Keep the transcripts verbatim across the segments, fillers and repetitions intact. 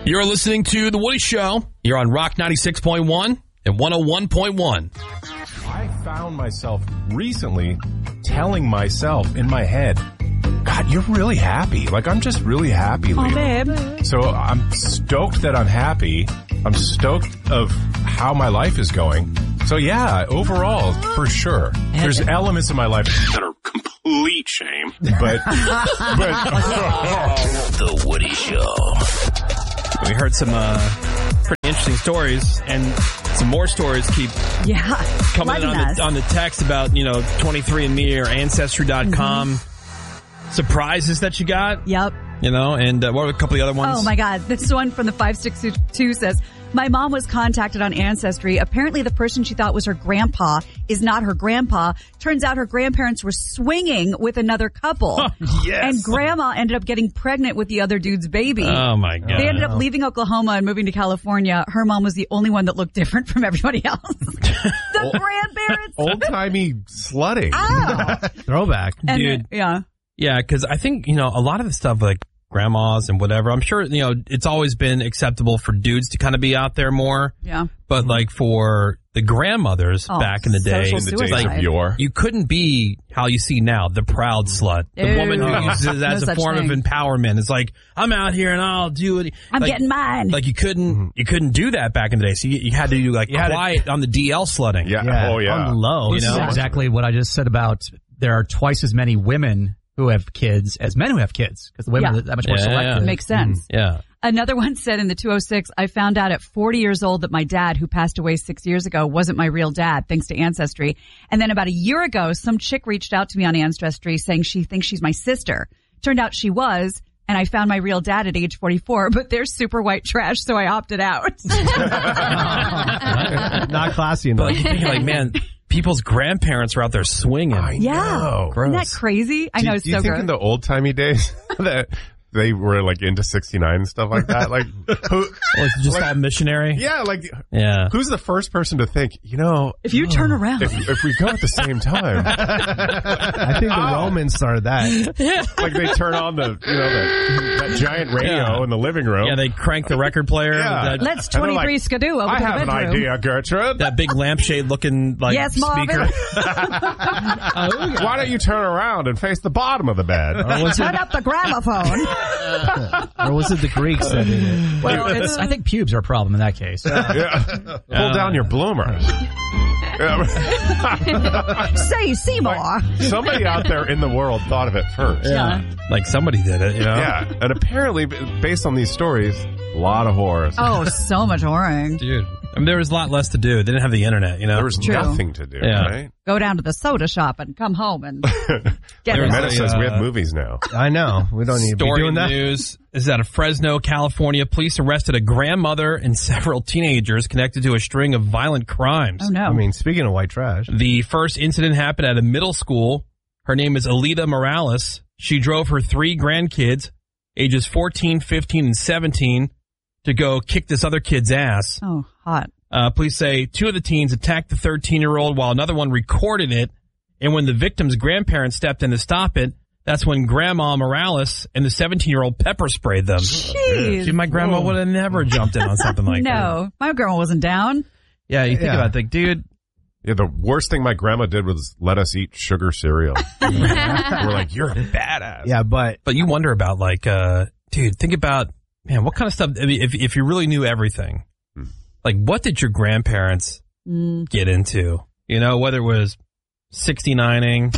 You're listening to The Woody Show. You're on Rock ninety-six point one and one oh one point one. I found myself recently telling myself in my head, God, you're really happy. Like, I'm just really happy lately. Oh, babe. So I'm stoked that I'm happy. I'm stoked of how my life is going. So yeah, overall, for sure. There's elements of my life that are complete shame. But, but The Woody Show. We heard some uh, pretty interesting stories, and some more stories keep yeah, coming in on the, on the text about, you know, twenty-three and me or Ancestry dot com. Mm-hmm. Surprises that you got. Yep. You know, and uh, what were a couple of the other ones? Oh, my God. This one from the five six two says, my mom was contacted on Ancestry. Apparently, the person she thought was her grandpa is not her grandpa. Turns out her grandparents were swinging with another couple. Yes. And grandma ended up getting pregnant with the other dude's baby. Oh, my God. They ended up leaving Oklahoma and moving to California. Her mom was the only one that looked different from everybody else. The grandparents. Old-timey slutting. Oh. Throwback. And Dude. the- yeah. Yeah, because I think, you know, a lot of the stuff like grandmas and whatever, I'm sure, you know, it's always been acceptable for dudes to kind of be out there more. Yeah. But like for the grandmothers Oh, back in the day, social In the days suicide. of yore. you couldn't be how you see now, the proud slut. The Ew. woman who uses it No as a such form thing. of empowerment. It's like, I'm out here and I'll do it. I'm like, getting mine. Like you couldn't, you couldn't do that back in the day. So you, you had to do like had to- quiet on the D L slutting. Yeah. Yeah. Oh, yeah. On the low. You This know? is exactly what I just said about there are twice as many women who have kids as men who have kids because the women Yeah. are that much more Yeah, selective. yeah. Makes sense. Yeah. Another one said in the two oh six, I found out at forty years old that my dad, who passed away six years ago, wasn't my real dad, thanks to Ancestry. And then about a year ago, some chick reached out to me on Ancestry saying she thinks she's my sister. Turned out she was, and I found my real dad at age forty-four, but they're super white trash, so I opted out. Not classy But enough. like, you're thinking like, man, people's grandparents are out there swinging. I Yeah. know. Isn't that Gross. crazy? I Do- know it's do you so think gross. in the old-timey days that they were like into sixty-nine and stuff like that? Like, who? Well, it's just Like- all missionary. Yeah, like, Yeah. who's the first person to think, you know, If you turn around. if, if we go at the same time, I think the Oh. Romans started that. like they turn on the, you know, the, that giant radio Yeah. in the living room. Yeah, they crank the record player. Yeah. with that, Let's And they're twenty-three like, skidoo over I to the have an bedroom. idea, Gertrude. that big lampshade looking like Yes, Marvin. speaker. Why don't you turn around and face the bottom of the bed? Turn up the gramophone. Or was it the Greeks that did it? Well, it's- I think pubes are a problem in that case. Yeah. Pull down your bloomers. Yeah. Say Seymour. Somebody out there in the world thought of it first. Yeah. Like somebody did it, you know? Yeah, and apparently, b- based on these stories, a lot of horrors. Oh, so much whoring. Dude. I mean, there was a lot less to do. They didn't have the internet, you know? There was True. nothing to do, Yeah. right? Go down to the soda shop and come home and get There it. was Meta a, says we uh, have movies now. I know. We don't need to be Story doing in the that. news is out of Fresno, California. Police arrested a grandmother and several teenagers connected to a string of violent crimes. Oh, no. I mean, speaking of white trash. The first incident happened at a middle school. Her name is Alita Morales. She drove her three grandkids, ages fourteen, fifteen, and seventeen, to go kick this other kid's ass. Oh, hot. Uh, police say two of the teens attacked the thirteen-year-old while another one recorded it. And when the victim's grandparents stepped in to stop it, that's when Grandma Morales and the seventeen-year-old pepper sprayed them. Jeez. See, my grandma would have never jumped in on something like that. No, my girl wasn't down. Yeah, you think Yeah. about it, like, dude, Yeah, the worst thing my grandma did was let us eat sugar cereal. We're like, you're a badass. Yeah, but but you wonder about, like, uh, dude, think about, man, what kind of stuff, I mean, if, if you really knew everything, like, what did your grandparents Mm. get into? You know, whether it was sixty-nining,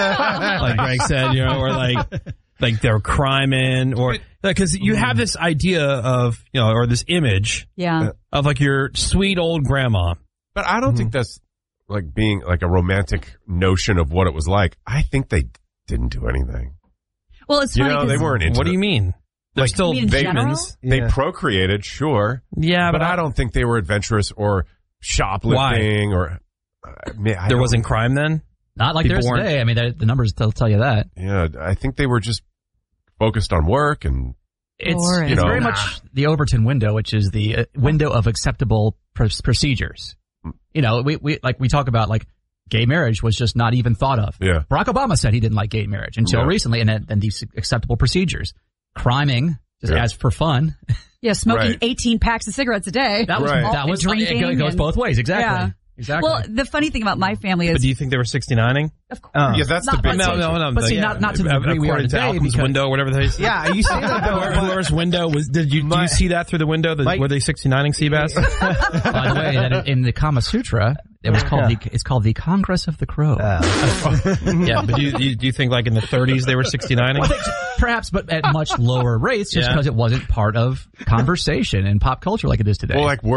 like Greg said, you know, or like, like they were criming, or, because you have this idea of, you know, or this image Yeah. of, like, your sweet old grandma. But I don't think that's like being like a romantic notion of what it was like. I think they didn't do anything. Well, it's You funny know, they 'cause- we're into What do you mean? They're Like, still You mean in humans. They Yeah. procreated, sure. Yeah, But but, I don't think they were adventurous or shoplifting or. I mean, I there don't- wasn't crime then? not like People there's weren't- today. I mean, the the numbers tell, tell you that. Yeah, I think they were just focused on work and. It's, Boring. it's You know, very much the Overton window, which is the uh, window of acceptable pr- procedures. You know, we, we like we talk about like gay marriage was just not even thought of. Yeah. Barack Obama said he didn't like gay marriage until Yeah. recently, and then, then these acceptable procedures. Criming just Yeah. as for fun. Yeah, smoking Right. eighteen packs of cigarettes a day. That was Right. that was Drinking It goes and- both ways. Exactly. Yeah. Exactly. Well, the funny thing about my family But is, do you think they were sixty-nining? of course, Uh, Yeah, that's the Not big much. No, no, no. But see, yeah, not- not to the degree we are according to today, Alpham's because- window, whatever they say. yeah, you say that though. Laura- but- Laura's window was. Did you do My- you see that through the window? The, My- were they sixty-nining sea bass? by the way, that in the Kama Sutra, it was called Yeah. the it's called the Congress of the Crow. Yeah, but do you, do you do you think like in the thirties they were sixty-nining? Perhaps, but at much lower rates, just Yeah. because it wasn't part of conversation and pop culture like it is today. Well, like